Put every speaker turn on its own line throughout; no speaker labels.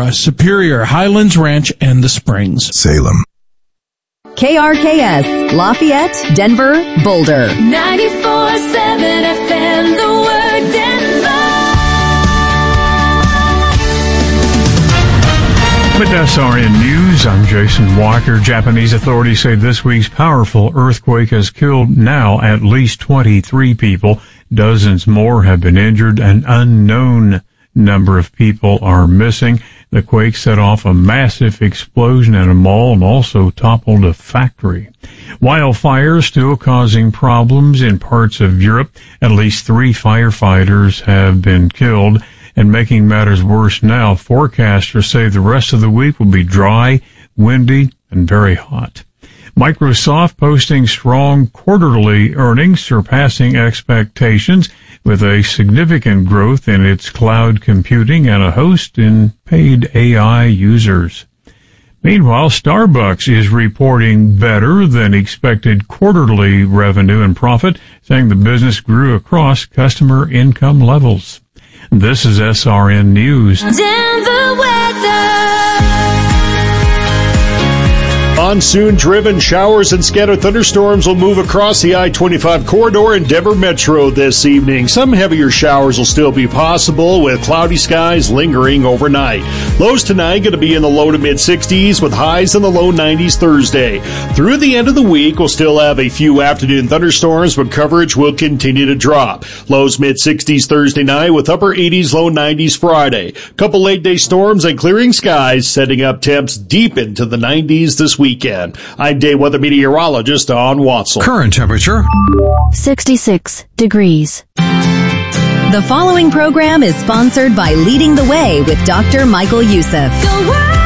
Superior, Highlands Ranch, and the Springs.
Salem.
KRKS, Lafayette, Denver, Boulder.
94.7 FM, The Word, Denver.
With SRN News, I'm Jason Walker. Japanese authorities say this week's powerful earthquake has killed now at least 23 people. Dozens more have been injured. An unknown number of people are missing. The quake set off a massive explosion at a mall and also toppled a factory. Wildfires still causing problems in parts of Europe. At least 3 firefighters have been killed. And making matters worse now, forecasters say the rest of the week will be dry, windy, and very hot. Microsoft posting strong quarterly earnings, surpassing expectations, with a significant growth in its cloud computing and a host in paid AI users. Meanwhile, Starbucks is reporting better than expected quarterly revenue and profit, saying the business grew across customer income levels. This is SRN News.
Denver weather.
Monsoon-driven showers and scattered thunderstorms will move across the I-25 corridor in Denver Metro this evening. Some heavier showers will still be possible, with cloudy skies lingering overnight. Lows tonight going to be in the low to mid-60s, with highs in the low 90s Thursday. Through the end of the week, we'll still have a few afternoon thunderstorms, but coverage will continue to drop. Lows mid-60s Thursday night, with upper 80s, low 90s Friday. Couple late-day storms and clearing skies, setting up temps deep into the 90s this weekend. I'm day weather meteorologist Don Watzel.
Current temperature
66 degrees. The following program is sponsored by Leading the Way with Dr. Michael Youssef.
The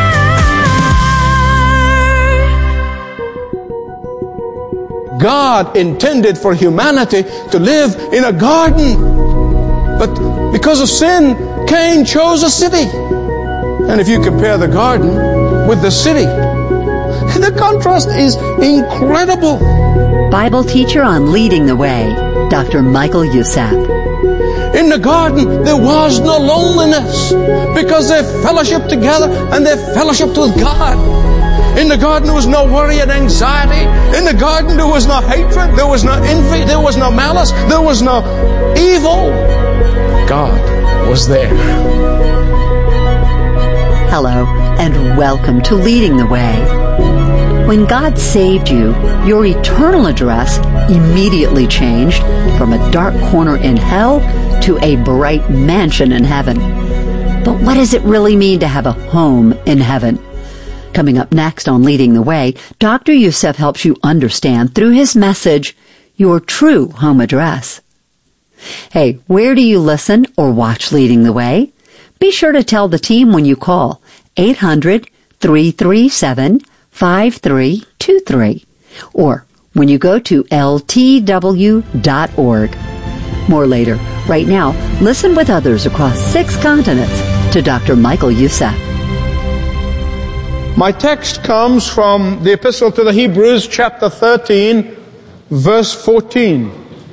Word.
God intended for humanity to live in a garden. But because of sin, Cain chose a city. And if you compare the garden with the city, the contrast is incredible.
Bible teacher on Leading the Way, Dr. Michael Youssef.
In the garden, there was no loneliness because they fellowshiped together and they fellowshiped with God. In the garden, there was no worry and anxiety. In the garden, there was no hatred. There was no envy. There was no malice. There was no evil. God was there.
Hello, and welcome to Leading the Way. When God saved you, your eternal address immediately changed from a dark corner in hell to a bright mansion in heaven. But what does it really mean to have a home in heaven? Coming up next on Leading the Way, Dr. Youssef helps you understand through his message your true home address. Hey, where do you listen or watch Leading the Way? Be sure to tell the team when you call 800-337-5323 or when you go to ltw.org. More later. Right now, listen with others across 6 continents to Dr. Michael Youssef.
My text comes from the Epistle to the Hebrews, chapter 13, verse 14.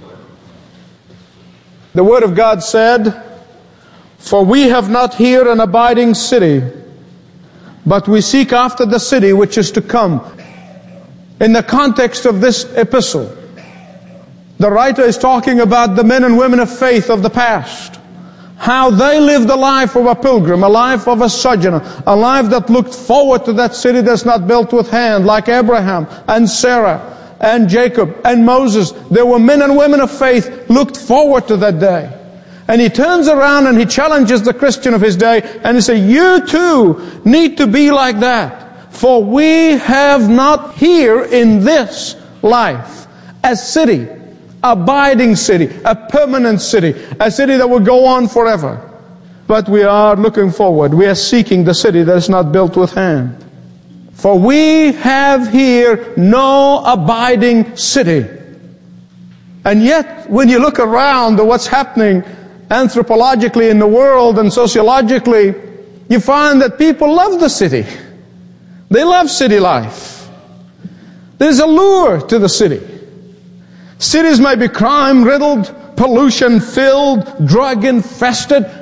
The Word of God said, "For we have not here an abiding city, but we seek after the city which is to come." In the context of this epistle, the writer is talking about the men and women of faith of the past. How they lived a life of a pilgrim, a life of a sojourner, a life that looked forward to that city that's not built with hand, like Abraham and Sarah and Jacob and Moses. There were men and women of faith looked forward to that day. And he turns around and he challenges the Christian of his day and he says, you too need to be like that. For we have not here in this life a city, abiding city, a permanent city, a city that will go on forever. But we are looking forward. We are seeking the city that is not built with hand. For we have here no abiding city. And yet, when you look around at what's happening anthropologically in the world and sociologically, you find that people love the city. They love city life. There's a lure to the city. Cities may be crime-riddled, pollution-filled, drug-infested,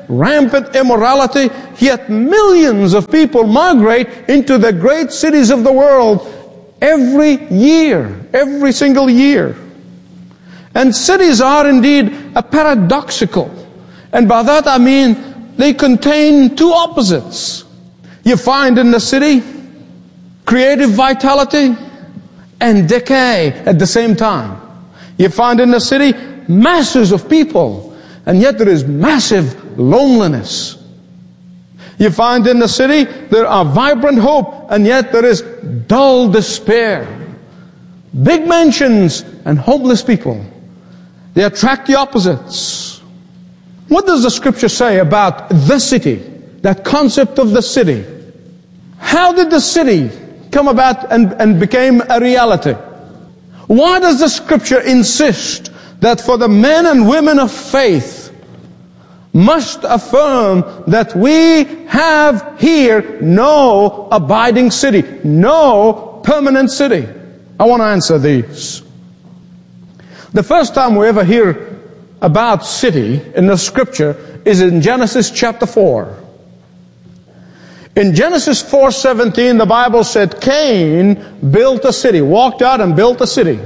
rampant immorality, yet millions of people migrate into the great cities of the world every year, every single year. And cities are indeed a paradoxical. And by that I mean they contain two opposites. You find in the city creative vitality and decay at the same time. You find in the city masses of people, and yet there is massive loneliness. You find in the city there are vibrant hope, and yet there is dull despair. Big mansions and homeless people. They attract the opposites. What does the scripture say about the city? That concept of the city. How did the city come about and became a reality? Why does the scripture insist that for the men and women of faith must affirm that we have here no abiding city, no permanent city? I want to answer these. The first time we ever hear about city in the scripture is in Genesis chapter 4. In Genesis 4:17, the Bible said Cain built a city, walked out and built a city.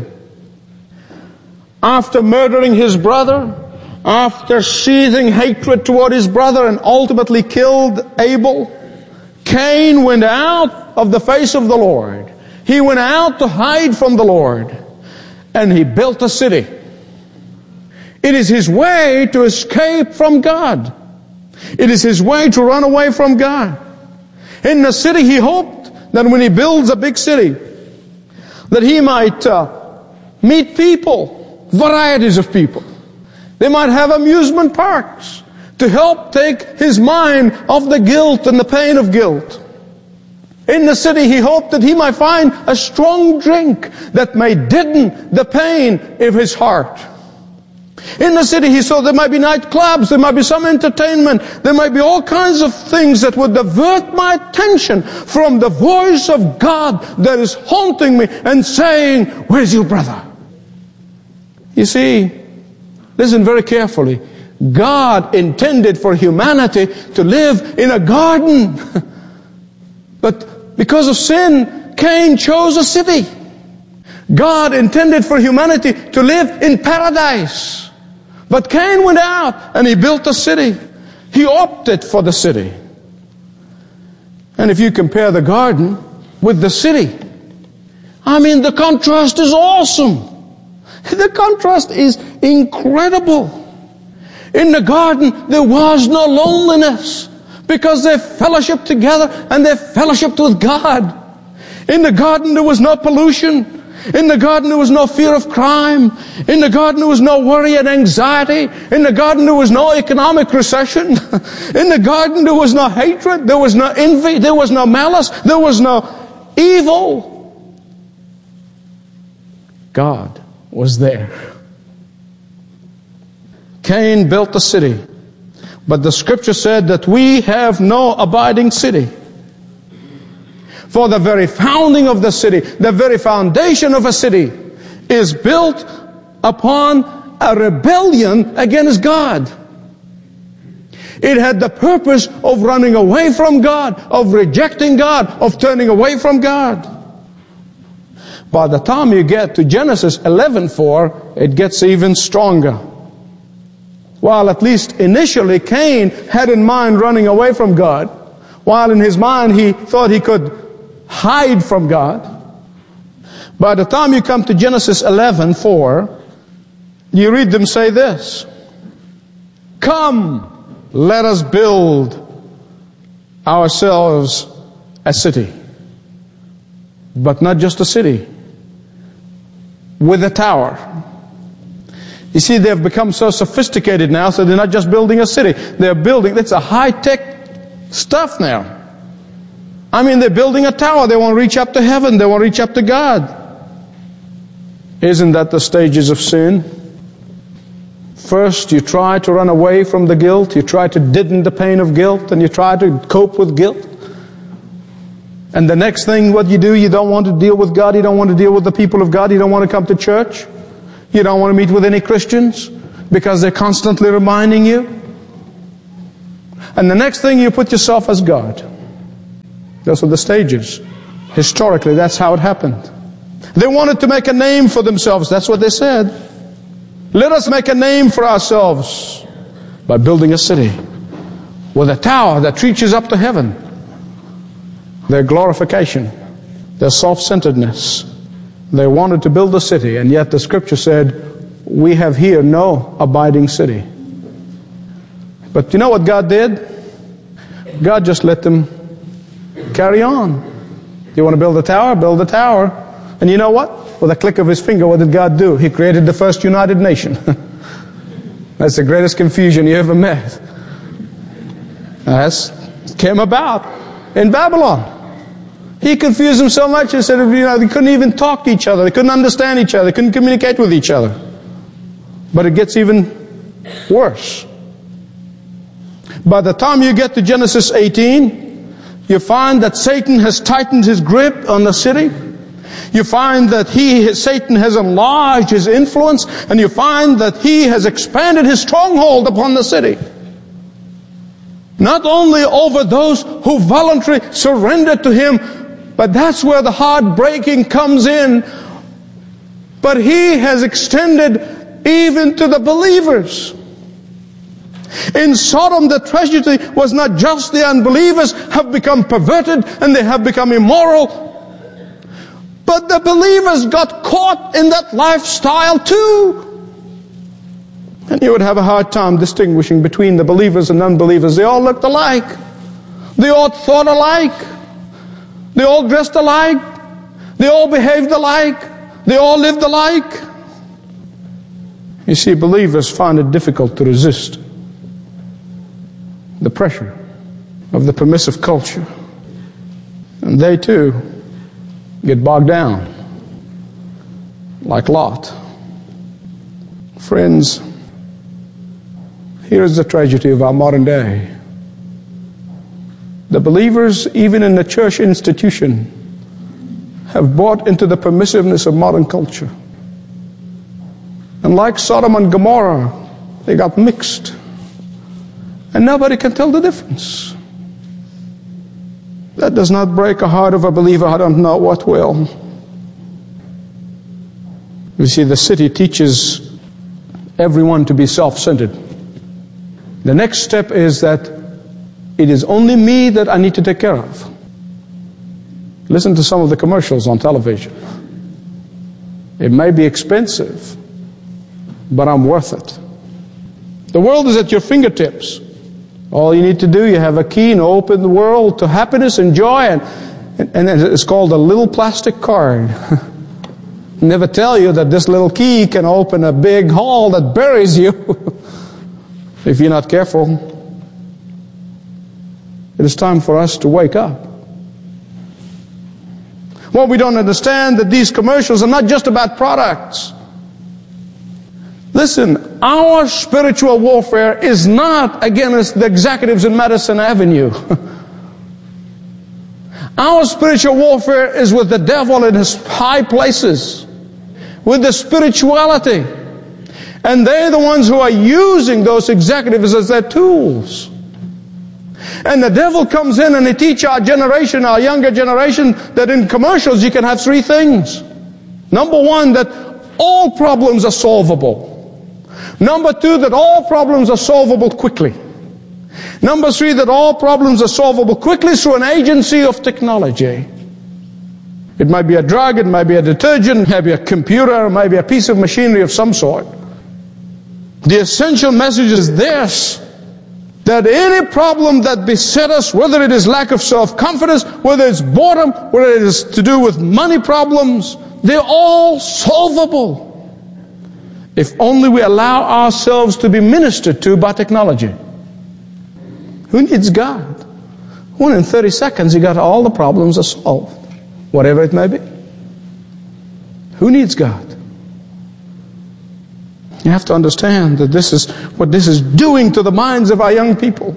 After murdering his brother, after seething hatred toward his brother and ultimately killed Abel, Cain went out of the face of the Lord. He went out to hide from the Lord, and he built a city. It is his way to escape from God. It is his way to run away from God. In the city, he hoped that when he builds a big city, that he might meet people, varieties of people. They might have amusement parks to help take his mind off the guilt and the pain of guilt. In the city, he hoped that he might find a strong drink that may deaden the pain of his heart. In the city, he saw there might be nightclubs, there might be some entertainment, there might be all kinds of things that would divert my attention from the voice of God that is haunting me and saying, "Where's your brother?" You see, listen very carefully. God intended for humanity to live in a garden. But because of sin, Cain chose a city. God intended for humanity to live in paradise. But Cain went out and he built a city. He opted for the city. And if you compare the garden with the city, I mean, the contrast is awesome. The contrast is incredible. In the garden, there was no loneliness because they fellowshiped together and they fellowshiped with God. In the garden, there was no pollution. In the garden, there was no fear of crime. In the garden, there was no worry and anxiety. In the garden, there was no economic recession. In the garden, there was no hatred. There was no envy. There was no malice. There was no evil. God was there. Cain built a city, but the scripture said that we have no abiding city. For the very founding of the city, the very foundation of a city is built upon a rebellion against God. It had the purpose of running away from God, of rejecting God, of turning away from God. By the time you get to Genesis 11:4, it gets even stronger. While at least initially Cain had in mind running away from God, while in his mind he thought he could hide from God, by the time you come to Genesis 11:4, you read them say this: "Come, let us build ourselves a city." But not just a city, with a tower. You see, they've become so sophisticated now, so they're not just building a city. They're building, it's a high-tech stuff now. I mean, they're building a tower. They want to reach up to heaven. They want to reach up to God. Isn't that the stages of sin? First, you try to run away from the guilt. You try to deaden the pain of guilt, and you try to cope with guilt. And the next thing, what you do, you don't want to deal with God. You don't want to deal with the people of God. You don't want to come to church. You don't want to meet with any Christians because they're constantly reminding you. And the next thing, you put yourself as God. Those are the stages. Historically, that's how it happened. They wanted to make a name for themselves. That's what they said. Let us make a name for ourselves by building a city with a tower that reaches up to heaven. Their glorification, their self-centeredness. They wanted to build a city, and yet the scripture said, we have here no abiding city. But you know what God did? God just let them carry on. You want to build a tower? Build a tower. And you know what? With a click of his finger, what did God do? He created the first united nation. That's the greatest confusion you ever met. That came about in Babylon. He confused them so much, he said, they couldn't even talk to each other. They couldn't understand each other. They couldn't communicate with each other. But it gets even worse. By the time you get to Genesis 18, you find that Satan has tightened his grip on the city. You find that Satan has enlarged his influence, and you find that he has expanded his stronghold upon the city. Not only over those who voluntarily surrendered to him, but that's where the heartbreaking comes in. But he has extended even to the believers. In Sodom, the tragedy was not just the unbelievers have become perverted and they have become immoral, but the believers got caught in that lifestyle too. And you would have a hard time distinguishing between the believers and unbelievers. They all looked alike. They all thought alike. They all dressed alike. They all behaved alike. They all lived alike. You see, believers find it difficult to resist the pressure of the permissive culture. And they too get bogged down like Lot. Friends, here is the tragedy of our modern day. The believers, even in the church institution, have bought into the permissiveness of modern culture. And like Sodom and Gomorrah, they got mixed. And nobody can tell the difference. That does not break a heart of a believer. I don't know what will. You see, the city teaches everyone to be self-centered. The next step is that it is only me that I need to take care of. Listen to some of the commercials on television. It may be expensive, but I'm worth it. The world is at your fingertips. All you need to do, you have a key and open the world to happiness and joy, and it's called a little plastic card. Never tell you that this little key can open a big hole that buries you if you're not careful. It is time for us to wake up. Well, we don't understand that these commercials are not just about products. Listen, our spiritual warfare is not against the executives in Madison Avenue. Our spiritual warfare is with the devil in his high places, with the spirituality. And they're the ones who are using those executives as their tools. And the devil comes in and he teaches our generation, our younger generation, that in commercials you can have three things. Number one, that all problems are solvable. Number two, that all problems are solvable quickly. Number three, that all problems are solvable quickly through an agency of technology. It might be a drug, it might be a detergent, it might be a computer, it might be a piece of machinery of some sort. The essential message is this: that any problem that beset us, whether it is lack of self-confidence, whether it's boredom, whether it is to do with money problems, they're all solvable if only we allow ourselves to be ministered to by technology. Who needs God? When in 30 seconds you got all the problems are solved, whatever it may be. Who needs God? You have to understand that this is what this is doing to the minds of our young people.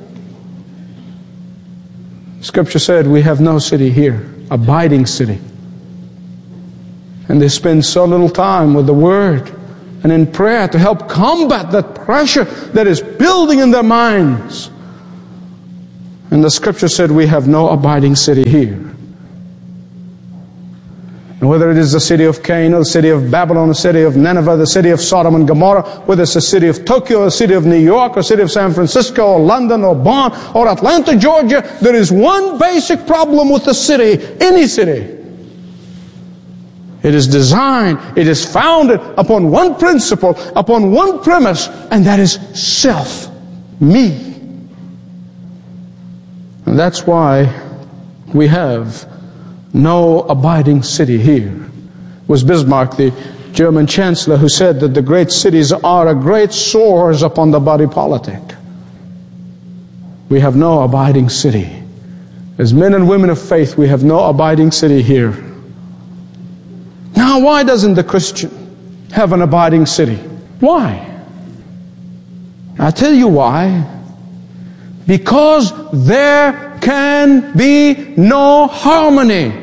Scripture said we have no city here, abiding city. And they spend so little time with the Word and in prayer to help combat that pressure that is building in their minds And the scripture said we have no abiding city here. And whether it is the city of Cain or the city of Babylon, the city of Nineveh, the city of Sodom and Gomorrah, whether it's the city of Tokyo, or the city of New York, or the city of San Francisco, or London, or Bonn, or Atlanta, Georgia, there is one basic problem with the city, any city. It is designed, it is founded upon one principle, upon one premise, and that is self, me. And that's why we have no abiding city here. It was Bismarck, the German chancellor, who said that the great cities are a great sores upon the body politic. We have no abiding city. As men and women of faith, we have no abiding city here. Now, why doesn't the Christian have an abiding city? Why? I'll tell you why. Because there can be no harmony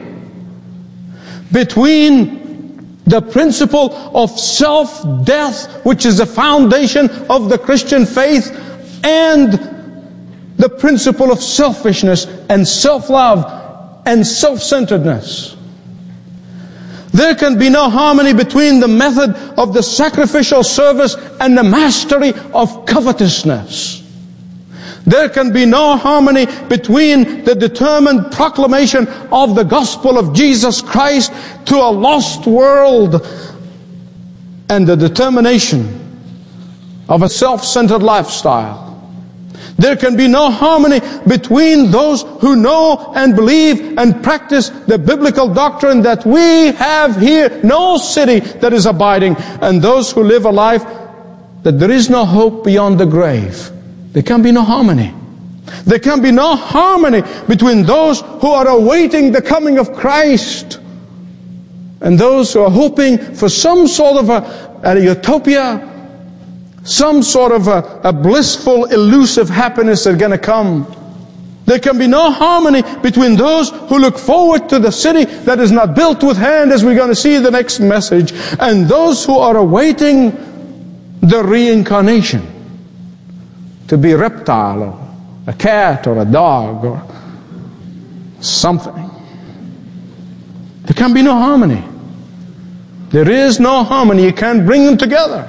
between the principle of self-death, which is the foundation of the Christian faith, and the principle of selfishness and self-love and self-centeredness. There can be no harmony between the method of the sacrificial service and the mastery of covetousness. There can be no harmony between the determined proclamation of the gospel of Jesus Christ to a lost world and the determination of a self-centered lifestyle. There can be no harmony between those who know and believe and practice the biblical doctrine that we have here no city that is abiding, and those who live a life that there is no hope beyond the grave. There can be no harmony. There can be no harmony between those who are awaiting the coming of Christ and those who are hoping for some sort of a utopia, some sort of a blissful, elusive happiness that's going to come. There can be no harmony between those who look forward to the city that is not built with hand, as we're going to see in the next message, and those who are awaiting the reincarnation, to be a reptile or a cat or a dog or something. There can be no harmony. There is no harmony. You can't bring them together.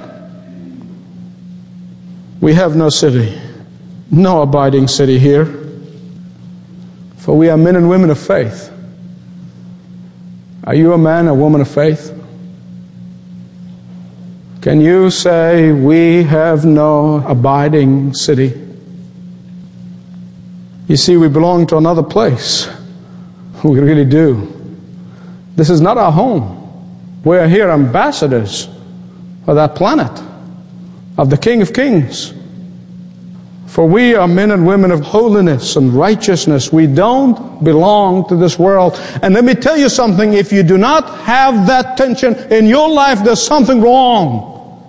We have no city, no abiding city here, for we are men and women of faith. Are you a man, a woman of faith? Can you say, we have no abiding city? You see, we belong to another place. We really do. This is not our home. We are here ambassadors of that planet, of the King of Kings. For we are men and women of holiness and righteousness. We don't belong to this world. And let me tell you something, if you do not have that tension in your life, there's something wrong.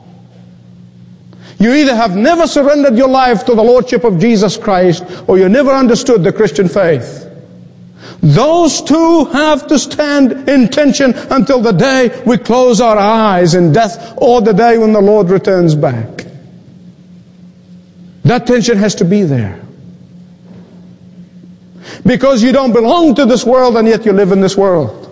You either have never surrendered your life to the Lordship of Jesus Christ, or you never understood the Christian faith. Those two have to stand in tension until the day we close our eyes in death, or the day when the Lord returns back. That tension has to be there. Because you don't belong to this world, and yet you live in this world.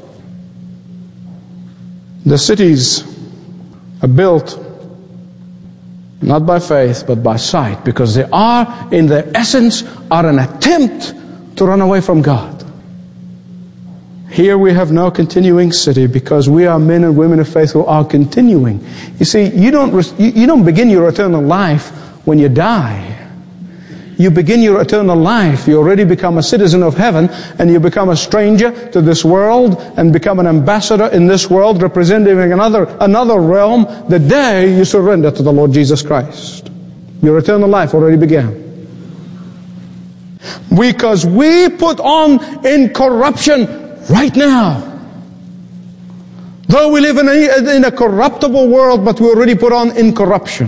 The cities are built not by faith, but by sight, because they are, in their essence, are an attempt to run away from God. Here we have no continuing city, because we are men and women of faith who are continuing. You see, you don't begin your eternal life when you die. You begin your eternal life. You already become a citizen of heaven, and you become a stranger to this world and become an ambassador in this world, representing another realm the day you surrender to the Lord Jesus Christ. Your eternal life already began. Because we put on incorruption right now. Though we live in a corruptible world, but we already put on incorruption.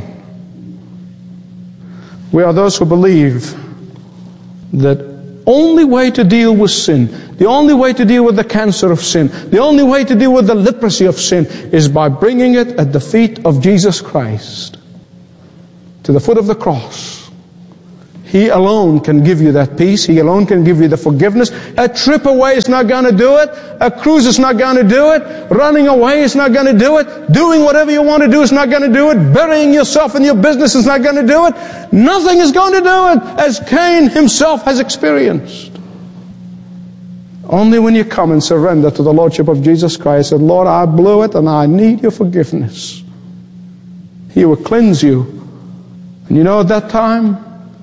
We are those who believe that only way to deal with sin, the only way to deal with the cancer of sin, the only way to deal with the leprosy of sin is by bringing it at the feet of Jesus Christ, to the foot of the cross. He alone can give you that peace. He alone can give you the forgiveness. A trip away is not going to do it. A cruise is not going to do it. Running away is not going to do it. Doing whatever you want to do is not going to do it. Burying yourself in your business is not going to do it. Nothing is going to do it, as Cain himself has experienced. Only when you come and surrender to the Lordship of Jesus Christ and, Lord, I blew it and I need your forgiveness. He will cleanse you. And you know, at that time,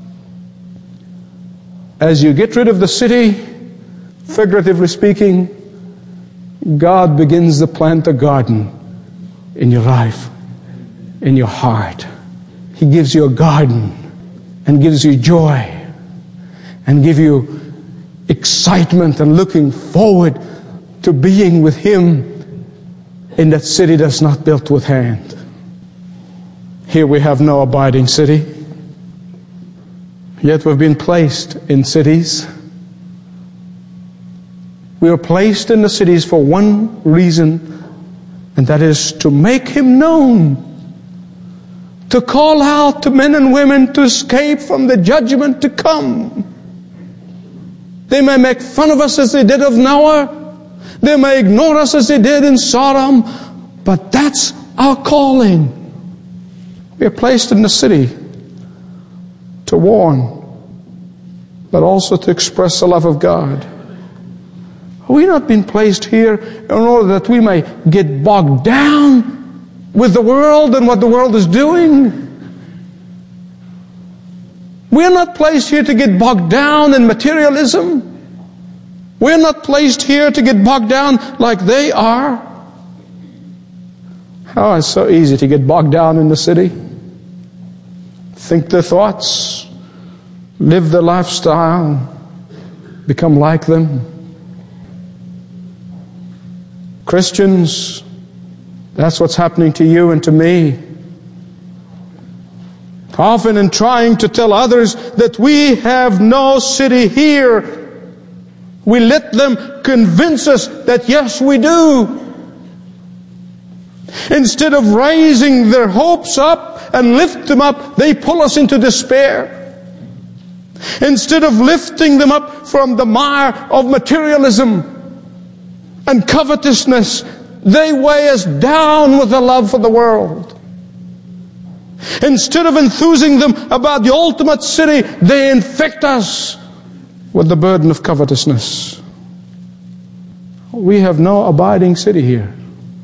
as you get rid of the city, figuratively speaking, God begins to plant a garden in your life, in your heart. He gives you a garden and gives you joy and gives you excitement and looking forward to being with Him in that city that's not built with hand. Here we have no abiding city, yet we've been placed in cities. We are placed in the cities for one reason, and that is to make Him known, to call out to men and women to escape from the judgment to come. They may make fun of us as they did of Noah. They may ignore us as they did in Sodom. But that's our calling. We are placed in the city to warn, but also to express the love of God. We've not been placed here in order that we may get bogged down with the world and what the world is doing. We are not placed here to get bogged down in materialism. We are not placed here to get bogged down like they are. Oh, it's so easy to get bogged down in the city. Think their thoughts, live their lifestyle, become like them. Christians, that's what's happening to you and to me. Often in trying to tell others that we have no city here, we let them convince us that yes, we do. Instead of raising their hopes up and lift them up, they pull us into despair. Instead of lifting them up from the mire of materialism and covetousness, they weigh us down with the love for the world. Instead of enthusing them about the ultimate city, they infect us with the burden of covetousness. We have no abiding city here.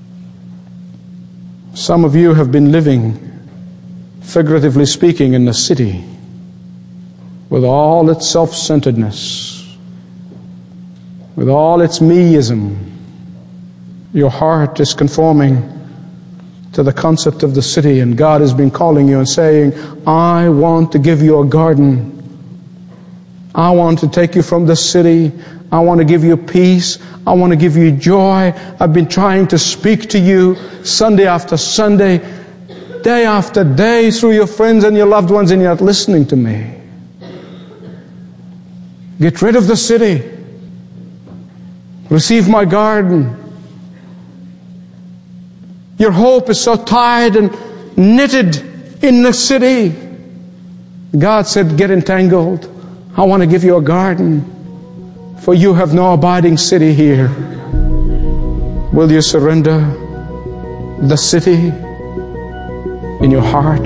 Some of you have been living, figuratively speaking, in the city with all its self-centeredness, with all its meism. Your heart is conforming to the concept of the city, and God has been calling you and saying, I want to give you a garden. I want to take you from the city. I want to give you peace. I want to give you joy. I've been trying to speak to you Sunday after Sunday, day after day, through your friends and your loved ones, and you're not listening to me. Get rid of the city. Receive my garden. Your hope is so tied and knitted in the city. God said, get entangled. I want to give you a garden, for you have no abiding city here. Will you surrender the city in your heart?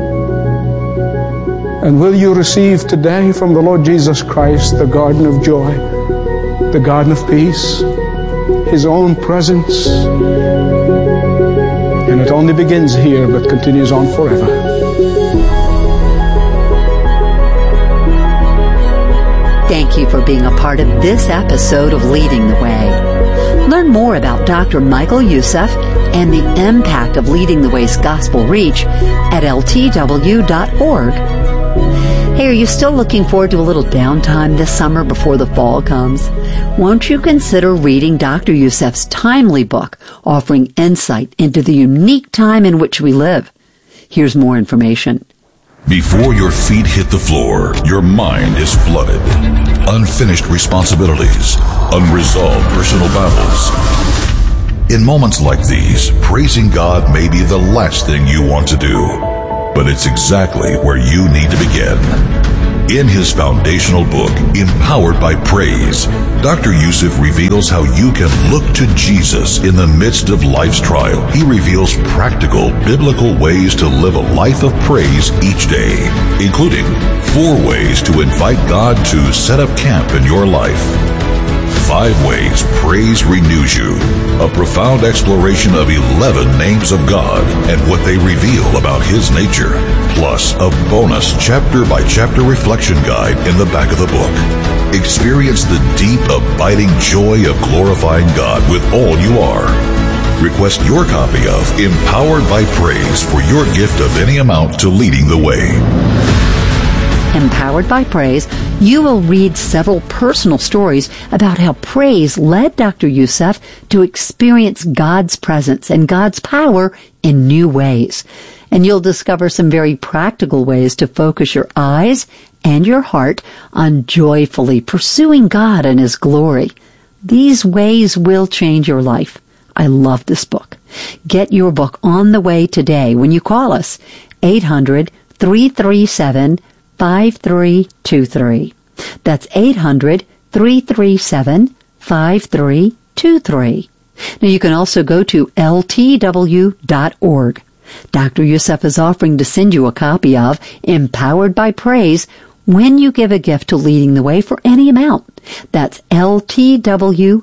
And will you receive today from the Lord Jesus Christ the garden of joy, the garden of peace, His own presence? And it only begins here but continues on forever.
Thank you for being a part of this episode of Leading the Way. Learn more about Dr. Michael Youssef and the impact of Leading the Way's gospel reach at ltw.org. Hey, are you still looking forward to a little downtime this summer before the fall comes? Won't you consider reading Dr. Youssef's timely book, offering insight into the unique time in which we live? Here's more information.
Before your feet hit the floor, your mind is flooded. Unfinished responsibilities, unresolved personal battles. In moments like these, praising God may be the last thing you want to do, but it's exactly where you need to begin. In his foundational book, Empowered by Praise, Dr. Youssef reveals how you can look to Jesus in the midst of life's trial. He reveals practical, biblical ways to live a life of praise each day, including 4 ways to invite God to set up camp in your life. 5 ways praise renews you. A profound exploration of 11 names of God and what they reveal about His nature. Plus, a bonus chapter-by-chapter reflection guide in the back of the book. Experience the deep, abiding joy of glorifying God with all you are. Request your copy of Empowered by Praise for your gift of any amount to Leading the Way.
Empowered by Praise, you will read several personal stories about how praise led Dr. Youssef to experience God's presence and God's power in new ways. And you'll discover some very practical ways to focus your eyes and your heart on joyfully pursuing God and His glory. These ways will change your life. I love this book. Get your book on the way today when you call us 800-337-5323. That's 800-337-5323. Now you can also go to ltw.org. Dr. Youssef is offering to send you a copy of Empowered by Praise when you give a gift to Leading the Way for any amount. That's ltw.org.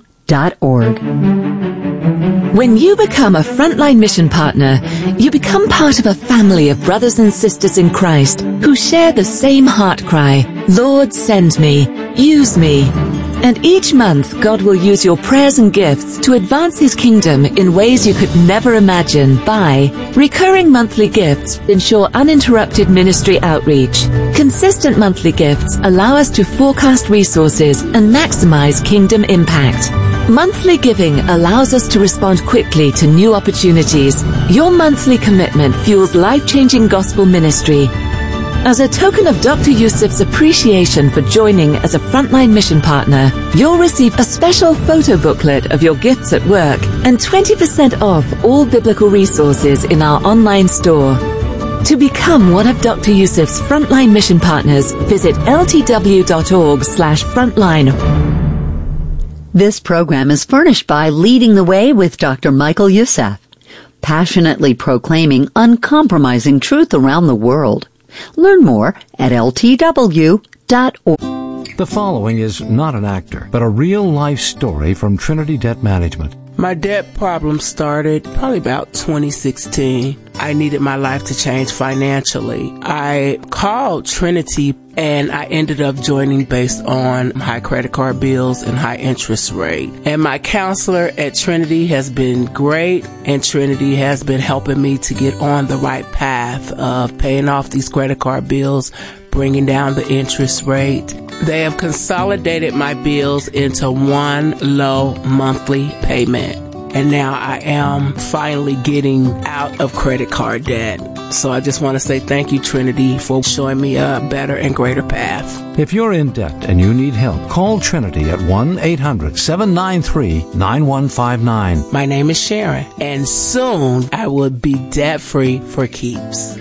When you become a Frontline Mission Partner, you become part of a family of brothers and sisters in Christ who share the same heart cry, Lord, send me, use me. And each month, God will use your prayers and gifts to advance His kingdom in ways you could never imagine by recurring monthly gifts ensure uninterrupted ministry outreach. Consistent monthly gifts allow us to forecast resources and maximize kingdom impact. Monthly giving allows us to respond quickly to new opportunities. Your monthly commitment fuels life-changing gospel ministry. As a token of Dr. Youssef's appreciation for joining as a Frontline Mission Partner, you'll receive a special photo booklet of your gifts at work and 20% off all biblical resources in our online store. To become one of Dr. Youssef's Frontline Mission Partners, visit ltw.org/frontline.
This program is furnished by Leading the Way with Dr. Michael Youssef, passionately proclaiming uncompromising truth around the world. Learn more at ltw.org.
The following is not an actor, but a real-life story from Trinity Debt Management.
My debt problem started probably about 2016. I needed my life to change financially. I called Trinity and I ended up joining based on high credit card bills and high interest rate. And my counselor at Trinity has been great, and Trinity has been helping me to get on the right path of paying off these credit card bills, bringing down the interest rate. They have consolidated my bills into one low monthly payment. And now I am finally getting out of credit card debt. So I just want to say thank you, Trinity, for showing me a better and greater path.
If you're in debt and you need help, call Trinity at 1-800-793-9159.
My name is Sharon, and soon I will be debt-free for keeps.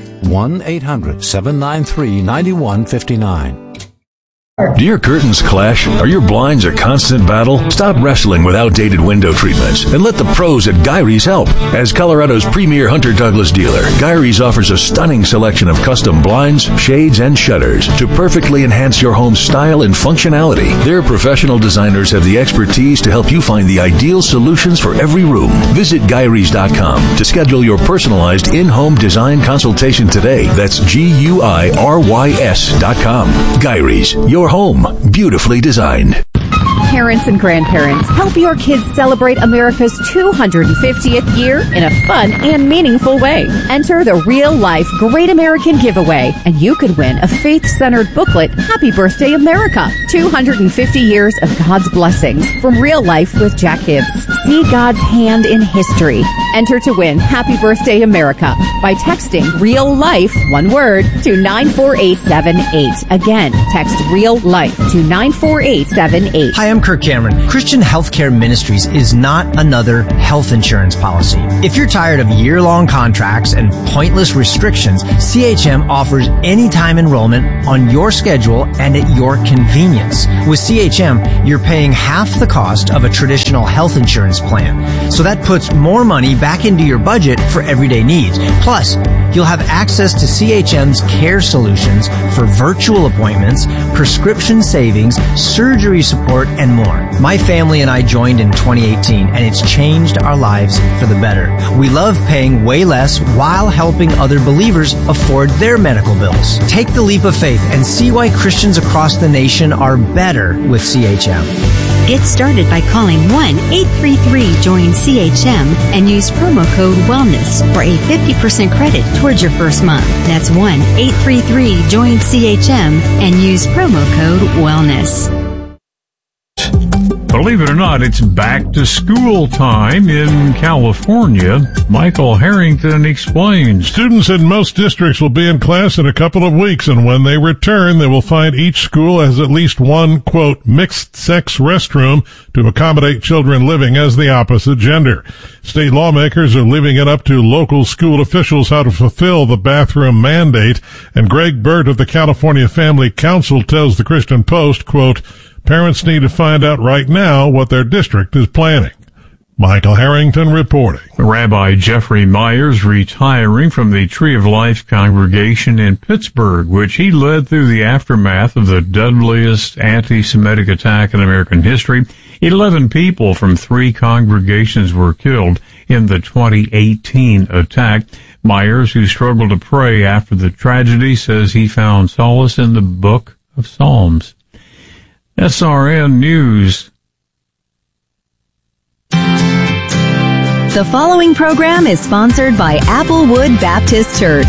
1-800-793-9159.
Do your curtains clash? Are your blinds a constant battle? Stop wrestling with outdated window treatments and let the pros at Gyrie's help. As Colorado's premier Hunter Douglas dealer, Gyrie's offers a stunning selection of custom blinds, shades, and shutters to perfectly enhance your home's style and functionality. Their professional designers have the expertise to help you find the ideal solutions for every room. Visit Gyrie's.com to schedule your personalized in-home design consultation today. That's GUIRYS.com. Gyrie's, your home, beautifully designed.
Parents and grandparents, help your kids celebrate America's 250th year in a fun and meaningful way. Enter the Real Life Great American Giveaway, and you could win a faith-centered booklet, Happy Birthday America, 250 years of God's blessings from Real Life with Jack Hibbs. See God's hand in history. Enter to win Happy Birthday America by texting Real Life, one word, to 94878. Again, text Real Life to 94878.
Hi, I'm Kirk Cameron. Christian Healthcare Ministries is not another health insurance policy. If you're tired of year-long contracts and pointless restrictions, CHM offers anytime enrollment on your schedule and at your convenience. With CHM, you're paying half the cost of a traditional health insurance plan. So that puts more money back into your budget for everyday needs. Plus, you'll have access to CHM's care solutions for virtual appointments, prescription savings, surgery support, and more. My family and I joined in 2018, and it's changed our lives for the better. We love paying way less while helping other believers afford their medical bills. Take the leap of faith and see why Christians across the nation are better with CHM.
Get started by calling 1-833-JOIN-CHM and use promo code WELLNESS for a 50% credit towards your first month. That's 1-833-JOIN-CHM and use promo code WELLNESS.
Believe it or not, it's back to school time in California. Michael Harrington explains.
Students in most districts will be in class in a couple of weeks, and when they return, they will find each school has at least one, quote, mixed-sex restroom to accommodate children living as the opposite gender. State lawmakers are leaving it up to local school officials how to fulfill the bathroom mandate, and Greg Burt of the California Family Council tells the Christian Post, quote, parents need to find out right now what their district is planning. Michael Harrington reporting.
Rabbi Jeffrey Myers retiring from the Tree of Life congregation in Pittsburgh, which he led through the aftermath of the deadliest anti-Semitic attack in American history. 11 people from 3 congregations were killed in the 2018 attack. Myers, who struggled to pray after the tragedy, says he found solace in the book of Psalms. SRN News.
The following program is sponsored by Applewood Baptist Church.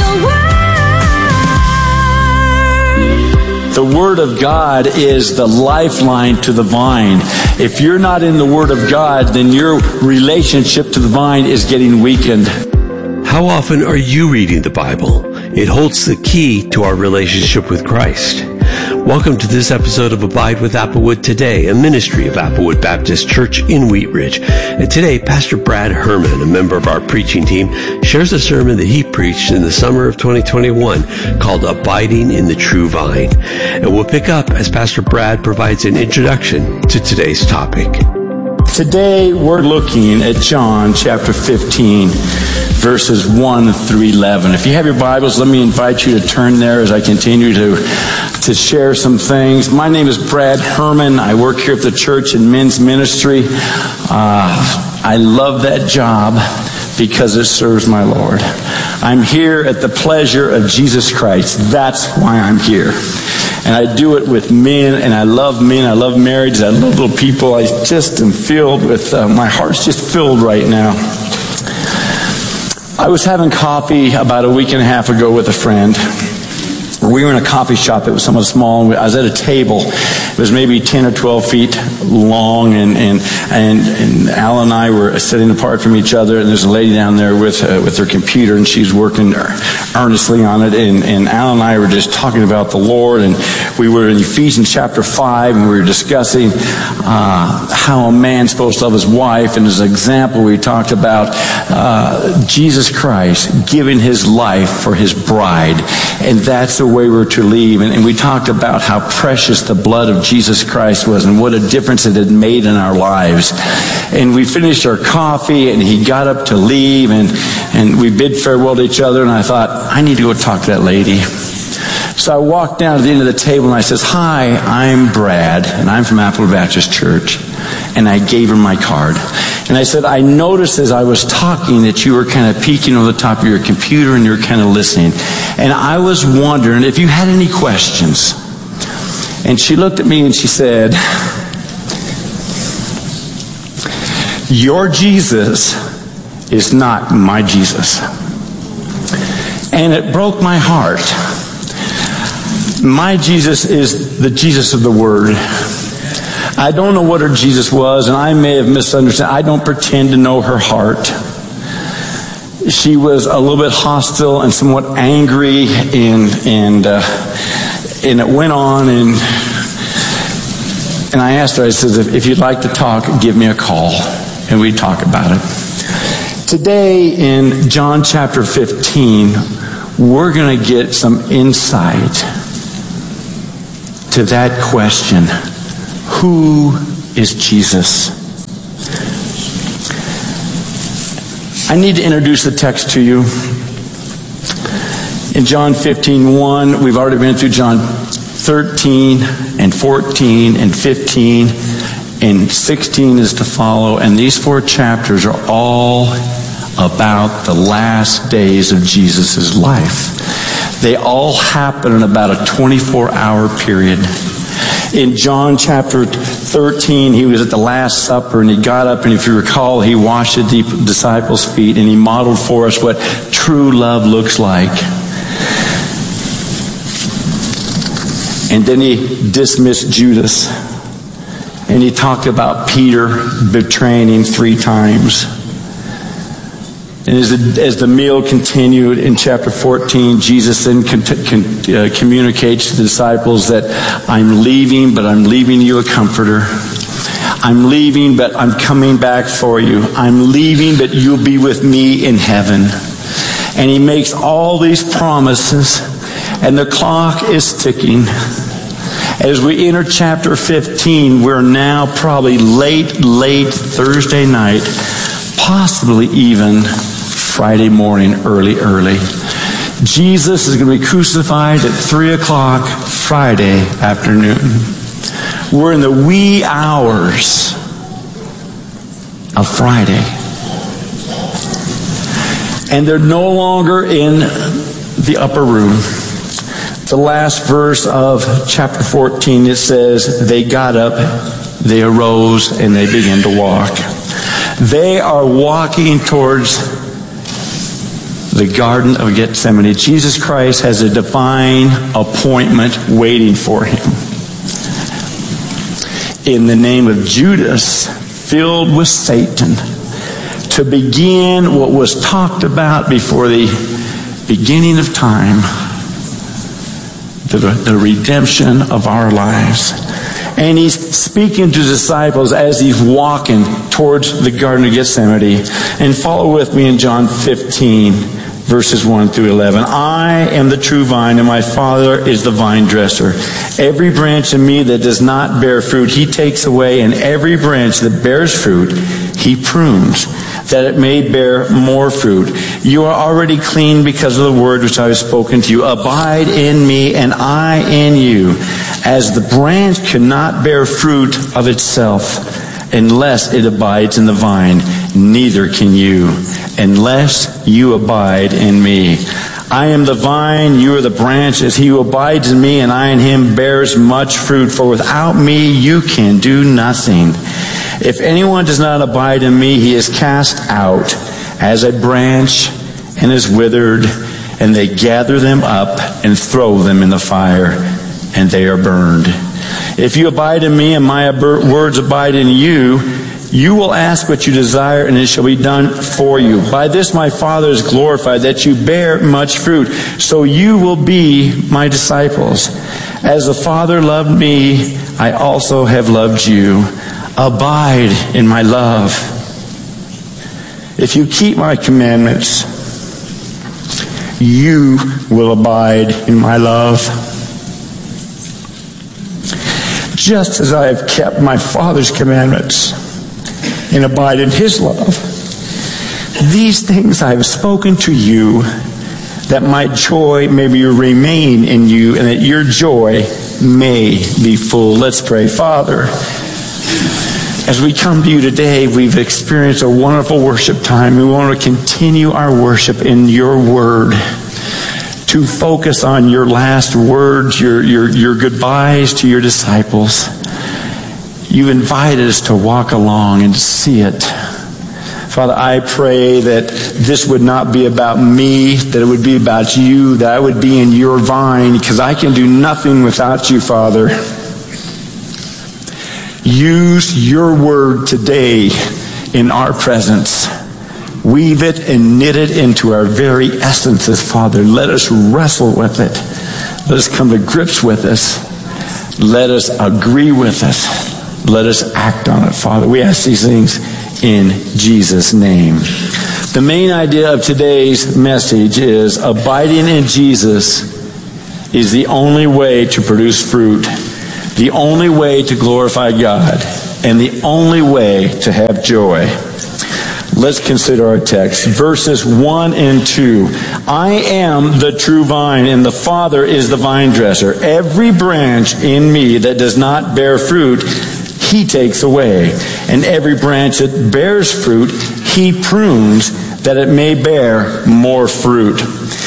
The Word of God is the lifeline to the vine. If you're not in the Word of God, then your relationship to the vine is getting weakened.
How often are you reading the Bible? It holds the key to our relationship with Christ. Welcome to this episode of Abide with Applewood Today, a ministry of Applewood Baptist Church in Wheat Ridge. And today, Pastor Brad Herman, a member of our preaching team, shares a sermon that he preached in the summer of 2021 called Abiding in the True Vine. And we'll pick up as Pastor Brad provides an introduction to today's topic.
Today, we're looking at John chapter 15, verses 1 through 11. If you have your Bibles, let me invite you to turn there as I continue to share some things. My name is Brad Herman. I work here at the church in men's ministry. I love that job because it serves my Lord. I'm here at the pleasure of Jesus Christ. That's why I'm here. And I do it with men, and I love men. I love marriage. I love little people. I just am filled with, my heart's just filled right now. I was having coffee about a week and a half ago with a friend. We were in a coffee shop that was somewhat small, and I was at a table. It was maybe 10 or 12 feet long, and Al and I were sitting apart from each other, and there's a lady down there with her computer, and she's working earnestly on it, and Al and I were just talking about the Lord, and we were in Ephesians chapter 5, and we were discussing how a man's supposed to love his wife, and as an example, we talked about Jesus Christ giving his life for his bride, and that's the way we're to live. And we talked about how precious the blood of Jesus Christ was and what a difference it had made in our lives. And we finished our coffee, and he got up to leave, and we bid farewell to each other, and I thought, I need to go talk to that lady. So I walked down to the end of the table, and I says, hi, I'm Brad, and I'm from Applewood Baptist Church. And I gave her my card. And I said, I noticed as I was talking that you were kind of peeking over the top of your computer and you were kind of listening. And I was wondering if you had any questions. And she looked at me and she said, your Jesus is not my Jesus. And it broke my heart. My Jesus is the Jesus of the Word. I don't know what her Jesus was, and I may have misunderstood. I don't pretend to know her heart. She was a little bit hostile and somewhat angry, and it went on, and And I asked her, I said, if you'd like to talk, give me a call. And we talk about it. Today in John chapter 15, we're going to get some insight to that question. Who is Jesus? I need to introduce the text to you. In John 15:1, we've already been through John 13 and 14 and 15, and 16 is to follow. And these 4 chapters are all about the last days of Jesus' life. They all happen in about a 24-hour period. In John chapter 13, he was at the Last Supper, and he got up, and if you recall, he washed the disciples' feet, and he modeled for us what true love looks like. And then he dismissed Judas, and he talked about Peter betraying him 3 times. And as the meal continued in chapter 14, Jesus then communicates to the disciples that I'm leaving, but I'm leaving you a comforter. I'm leaving, but I'm coming back for you. I'm leaving, but you'll be with me in heaven. And he makes all these promises, and the clock is ticking. As we enter chapter 15, we're now probably late Thursday night, possibly even Friday morning, early. Jesus is going to be crucified at 3 o'clock Friday afternoon. We're in the wee hours of Friday. And they're no longer in the upper room. The last verse of chapter 14, it says, they got up, they arose, and they began to walk. They are walking towards the Garden of Gethsemane. Jesus Christ has a divine appointment waiting for him. In the name of Judas, filled with Satan, to begin what was talked about before the beginning of time, the redemption of our lives. And he's speaking to disciples as he's walking towards the Garden of Gethsemane. And follow with me in John 15, verses 1 through 11. I am the true vine, and my Father is the vine dresser. Every branch in me that does not bear fruit, he takes away, and every branch that bears fruit, he prunes, that it may bear more fruit. You are already clean because of the word which I have spoken to you. Abide in me, and I in you. As the branch cannot bear fruit of itself unless it abides in the vine, neither can you unless you abide in me. I am the vine, you are the branches. He who abides in me and I in him bears much fruit, for without me you can do nothing. If anyone does not abide in me, he is cast out as a branch and is withered, and they gather them up and throw them in the fire, and they are burned. If you abide in me and my words abide in you, you will ask what you desire, and it shall be done for you. By this my Father is glorified, that you bear much fruit, so you will be my disciples. As the Father loved me, I also have loved you. Abide in my love. If you keep my commandments, you will abide in my love. Just as I have kept my Father's commandments and abide in his love. These things I have spoken to you, that my joy may remain in you, and that your joy may be full. Let's pray. Father, as we come to you today, we've experienced a wonderful worship time. We want to continue our worship in your word, to focus on your last words, your goodbyes to your disciples. You've invited us to walk along and to see it. Father, I pray that this would not be about me, that it would be about you, that I would be in your vine, because I can do nothing without you, Father. Use your word today in our presence. Weave it and knit it into our very essences, Father. Let us wrestle with it. Let us come to grips with us. Let us agree with it. Let us act on it, Father. We ask these things in Jesus' name. The main idea of today's message is abiding in Jesus is the only way to produce fruit, the only way to glorify God, and the only way to have joy. Let's consider our text. Verses 1 and 2. I am the true vine, and the Father is the vine dresser. Every branch in me that does not bear fruit, He takes away. And every branch that bears fruit, He prunes, that it may bear more fruit.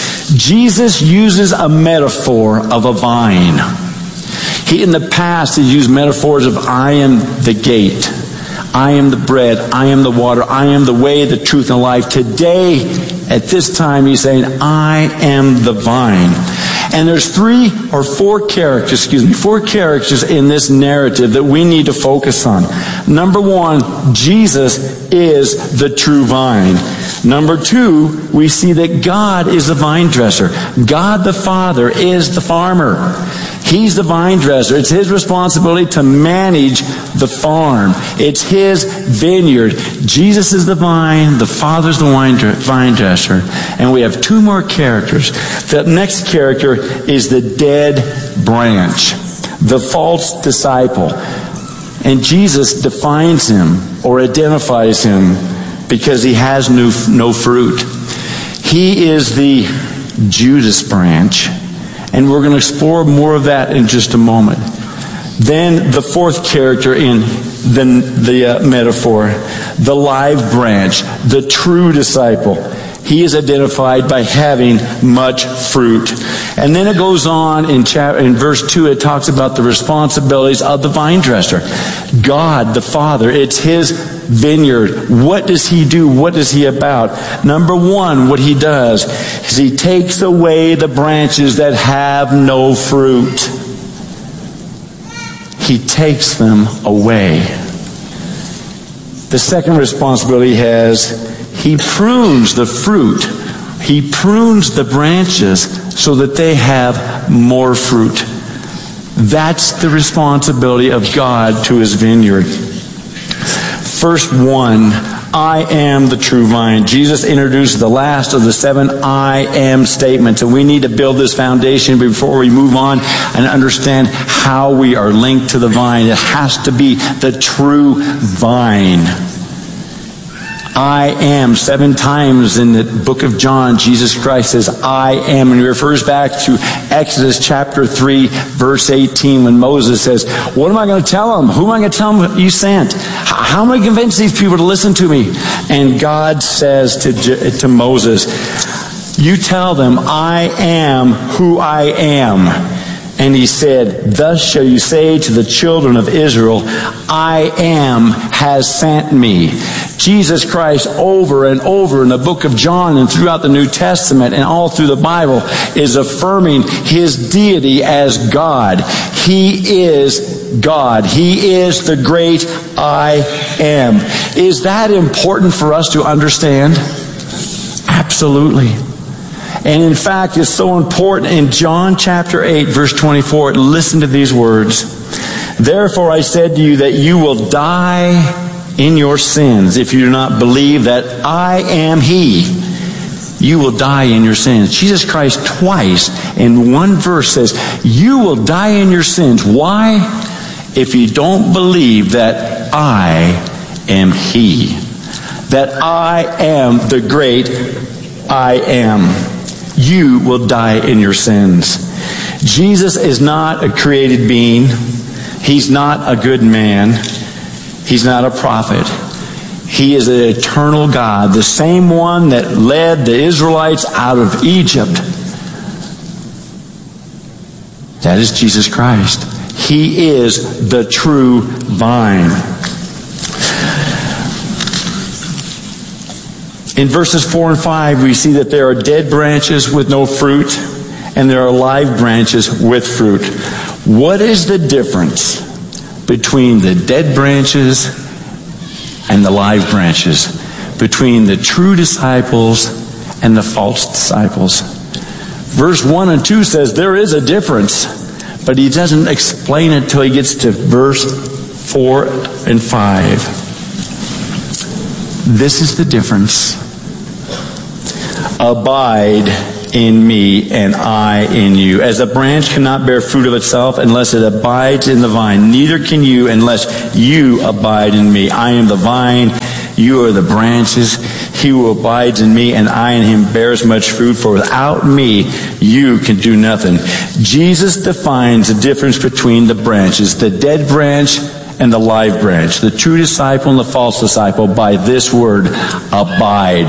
Jesus uses a metaphor of a vine. In the past, He used metaphors of I am the gate, I am the bread, I am the water, I am the way, the truth, and life. Today, at this time, He's saying, I am the vine. And there's four characters in this narrative that we need to focus on. Number one, Jesus is the true vine. Number two, we see that God is the vine dresser. God the Father is the farmer. He's the vine dresser. It's His responsibility to manage the farm. It's His vineyard. Jesus is the vine. The Father's the vine dresser. And we have two more characters. The next character is the dead branch, the false disciple. And Jesus defines him or identifies him because he has no fruit. He is the Judas branch. And we're going to explore more of that in just a moment. Then the fourth character in the metaphor, the live branch, the true disciple. He is identified by having much fruit. And then it goes on in verse 2, it talks about the responsibilities of the vine dresser. God, the Father, it's His vineyard. What does He do? What is He about? Number one, what He does is He takes away the branches that have no fruit. He takes them away. The second responsibility He has, He prunes the fruit. He prunes the branches so that they have more fruit. That's the responsibility of God to His vineyard. First one, I am the true vine. Jesus introduced the last of the 7 I am statements, and we need to build this foundation before we move on and understand how we are linked to the vine. It has to be the true vine. I am. 7 times in the book of John, Jesus Christ says, I am. And he refers back to Exodus chapter 3, verse 18, when Moses says, what am I going to tell them? Who am I going to tell them you sent? How am I going to convince these people to listen to me? And God says to Moses, you tell them, I am who I am. And he said, thus shall you say to the children of Israel, I am has sent me. Jesus Christ over and over in the book of John and throughout the New Testament and all through the Bible is affirming His deity as God. He is God. He is the great I am. Is that important for us to understand? Absolutely. And in fact, it's so important in John chapter 8, verse 24. Listen to these words. Therefore I said to you that you will die in your sins if you do not believe that I am He. You will die in your sins. Jesus Christ twice in one verse says, you will die in your sins. Why? If you don't believe that I am He. That I am the great I am. You will die in your sins. Jesus is not a created being. He's not a good man. He's not a prophet. He is an eternal God, the same one that led the Israelites out of Egypt. That is Jesus Christ. He is the true vine. In verses 4 and 5, we see that there are dead branches with no fruit, and there are live branches with fruit. What is the difference between the dead branches and the live branches? Between the true disciples and the false disciples? Verse 1 and 2 says there is a difference, but he doesn't explain it till he gets to verse 4 and 5. This is the difference. Abide in me and I in you. As a branch cannot bear fruit of itself unless it abides in the vine, neither can you unless you abide in me. I am the vine, you are the branches. He who abides in me and I in him bears much fruit, for without me you can do nothing. Jesus defines the difference between the branches, the dead branch and the live branch, the true disciple and the false disciple, by this word, abide.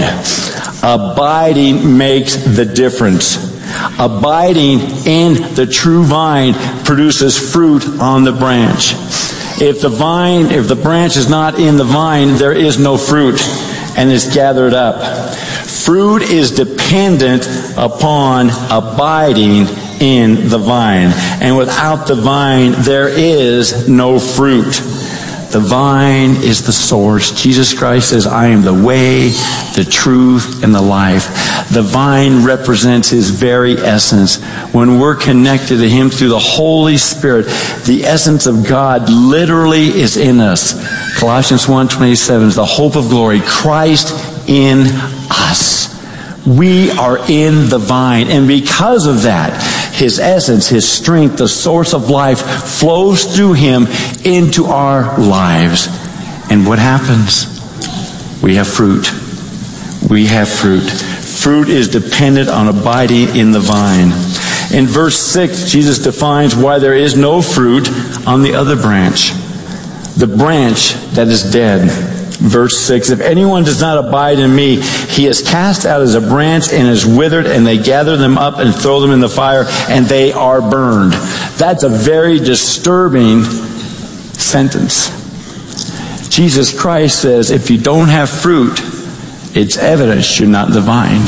Abiding makes the difference. Abiding in the true vine produces fruit on the branch. If the branch is not in the vine, there is no fruit, and is gathered up. Fruit is dependent upon abiding in the vine. And without the vine, there is no fruit. The vine is the source. Jesus Christ says, I am the way, the truth, and the life. The vine represents his very essence. When we're connected to him through the Holy Spirit, the essence of God literally is in us. Colossians 1:27 is the hope of glory. Christ in us. We are in the vine. And because of that, his essence, his strength, the source of life flows through him into our lives. And what happens? We have fruit. We have fruit. Fruit is dependent on abiding in the vine. In verse 6, Jesus defines why there is no fruit on the other branch. The branch that is dead. Verse 6, if anyone does not abide in me, he is cast out as a branch and is withered, and they gather them up and throw them in the fire, and they are burned. That's a very disturbing sentence. Jesus Christ says, if you don't have fruit, it's evidence you're not the vine.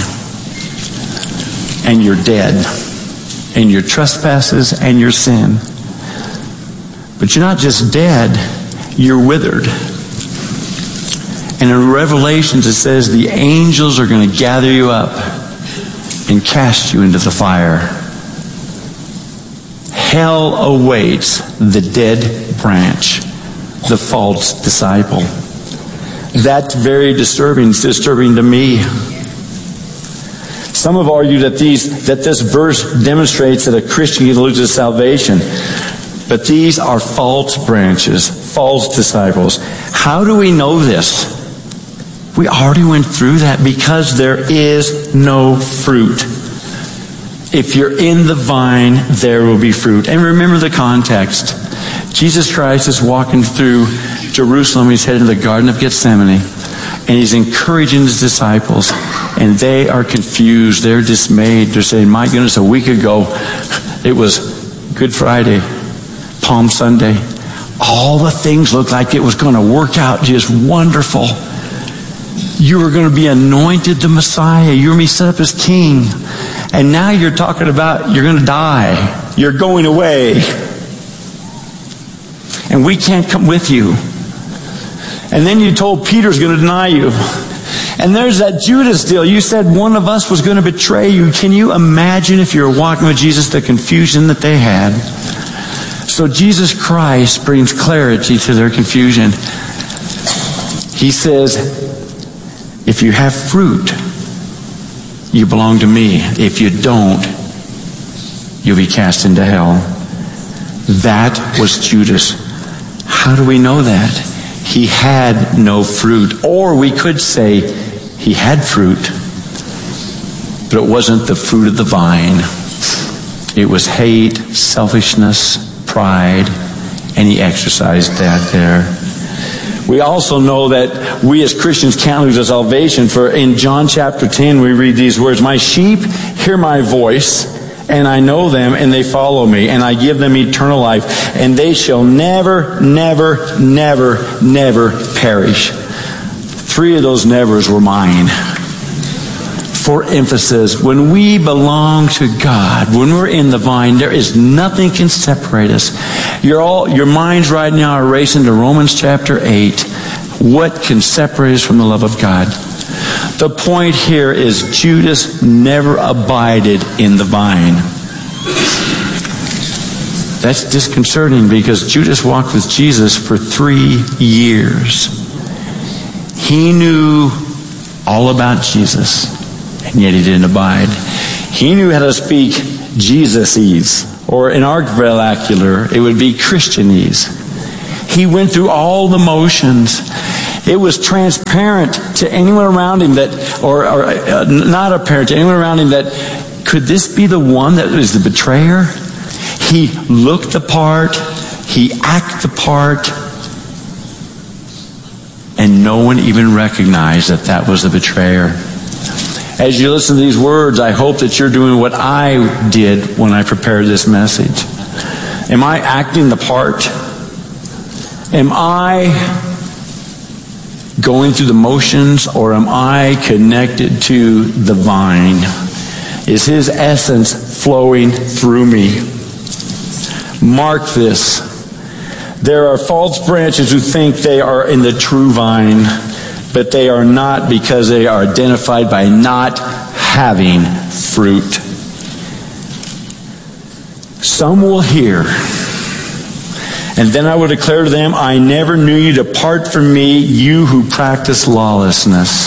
And you're dead. In your trespasses and your sin. But you're not just dead, you're withered. And in Revelations it says the angels are going to gather you up and cast you into the fire. Hell awaits the dead branch, the false disciple. That's very disturbing. It's disturbing to me. Some have argued that this verse demonstrates that a Christian can lose his salvation. But these are false branches, false disciples. How do we know this? We already went through that, because there is no fruit. If you're in the vine, there will be fruit. And remember the context. Jesus Christ is walking through Jerusalem. He's heading to the Garden of Gethsemane. And he's encouraging his disciples. And they are confused. They're dismayed. They're saying, my goodness, a week ago, it was Good Friday, Palm Sunday. All the things looked like it was going to work out just wonderful. You were going to be anointed the Messiah. You were going to be set up as king. And now you're talking about you're going to die. You're going away. And we can't come with you. And then you told Peter's going to deny you. And there's that Judas deal. You said one of us was going to betray you. Can you imagine, if you're walking with Jesus, the confusion that they had? So Jesus Christ brings clarity to their confusion. He says, if you have fruit, you belong to me. If you don't, you'll be cast into hell. That was Judas. How do we know that? He had no fruit. Or we could say he had fruit, but it wasn't the fruit of the vine. It was hate, selfishness, pride, and he exercised that there. We also know that we as Christians can't lose our salvation, for in John chapter 10 we read these words, my sheep hear my voice, and I know them, and they follow me, and I give them eternal life, and they shall never, never, never, never perish. 3 of those nevers were mine. For emphasis, when we belong to God, when we're in the vine, there is nothing can separate us. Your minds right now are racing to Romans chapter 8. What can separate us from the love of God? The point here is Judas never abided in the vine. That's disconcerting because Judas walked with Jesus for 3 years. He knew all about Jesus, and yet he didn't abide. He knew how to speak Jesus-ese, or in our vernacular, it would be Christianese. He went through all the motions. It was transparent to anyone around him that, or not apparent to anyone around him that, could this be the one that was the betrayer? He looked the part, he acted the part, and no one even recognized that that was the betrayer. As you listen to these words, I hope that you're doing what I did when I prepared this message. Am I acting the part? Am I going through the motions, or am I connected to the vine? Is His essence flowing through me? Mark this. There are false branches who think they are in the true vine, but they are not, because they are identified by not having fruit. Some will hear, and then I will declare to them, I never knew you. Depart from me, you who practice lawlessness.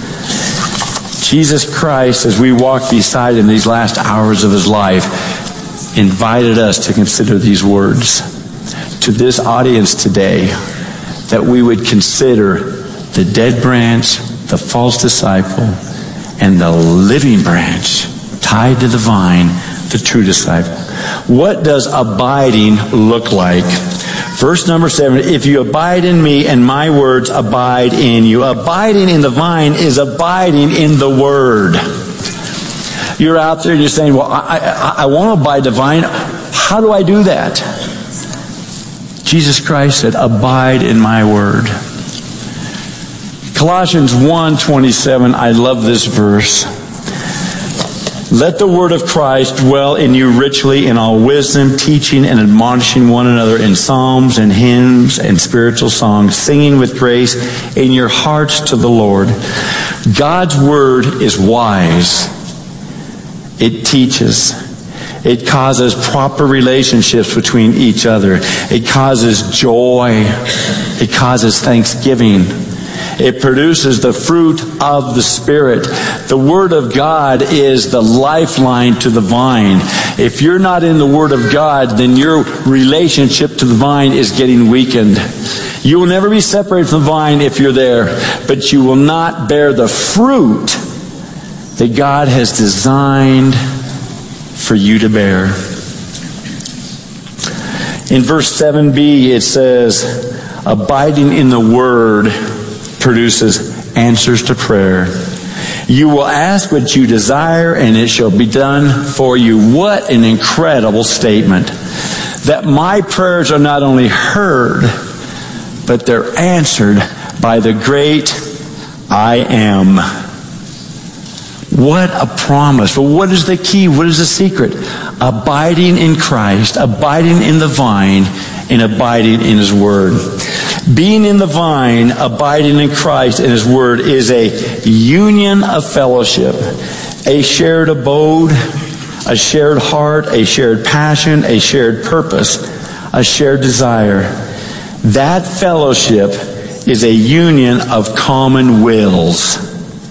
Jesus Christ, as we walk beside Him these last hours of His life, invited us to consider these words to this audience today, that we would consider the dead branch, the false disciple, and the living branch tied to the vine, the true disciple. What does abiding look like? Verse number 7, if you abide in me and my words abide in you. Abiding in the vine is abiding in the Word. You're out there and you're saying, well, I want to abide the vine. How do I do that? Jesus Christ said, abide in my Word. Colossians 1:27, I love this verse. Let the word of Christ dwell in you richly in all wisdom, teaching and admonishing one another in psalms and hymns and spiritual songs, singing with grace in your hearts to the Lord. God's word is wise. It teaches. It causes proper relationships between each other. It causes joy. It causes thanksgiving. It produces the fruit of the Spirit. The Word of God is the lifeline to the vine. If you're not in the Word of God, then your relationship to the vine is getting weakened. You will never be separated from the vine if you're there, but you will not bear the fruit that God has designed for you to bear. In verse 7b, it says, abiding in the Word produces answers to prayer. You will ask what you desire, and it shall be done for you. What an incredible statement. That my prayers are not only heard, but they're answered by the great I Am. What a promise. But what is the key? What is the secret? Abiding in Christ, abiding in the vine, and abiding in His Word. Being in the vine, abiding in Christ and His Word is a union of fellowship, a shared abode, a shared heart, a shared passion, a shared purpose, a shared desire. That fellowship is a union of common wills.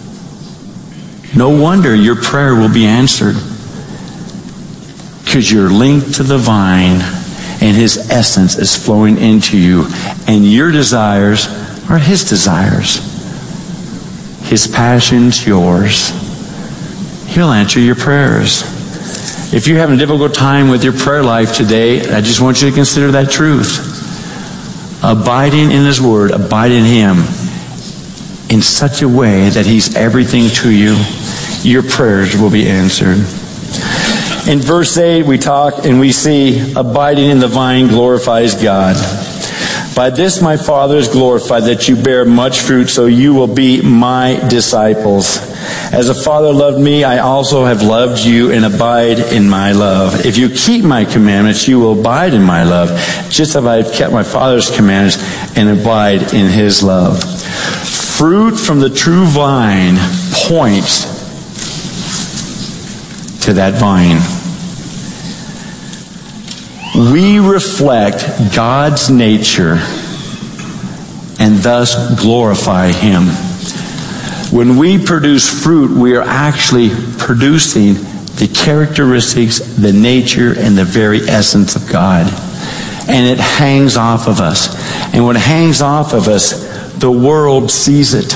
No wonder your prayer will be answered, because you're linked to the vine and His essence is flowing into you, and your desires are His desires. His passion's yours. He'll answer your prayers. If you're having a difficult time with your prayer life today, I just want you to consider that truth. Abiding in His Word, abide in Him in such a way that He's everything to you, your prayers will be answered. In verse 8, we talk and we see abiding in the vine glorifies God. By this my Father is glorified, that you bear much fruit, so you will be my disciples. As the Father loved me, I also have loved you, and abide in my love. If you keep my commandments, you will abide in my love, just as I have kept my Father's commandments and abide in His love. Fruit from the true vine points to that vine. we reflect God's nature and thus glorify Him. When we produce fruit, we are actually producing the characteristics, the nature, and the very essence of God. And it hangs off of us. And when it hangs off of us, the world sees it.